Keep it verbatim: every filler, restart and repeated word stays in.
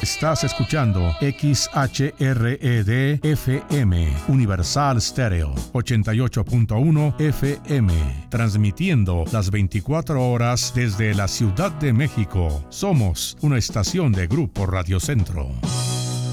Estás escuchando X H R E D F M, Universal Stereo, ochenta y ocho punto uno F M, transmitiendo las veinticuatro horas desde la Ciudad de México. Somos una estación de Grupo Radio Centro.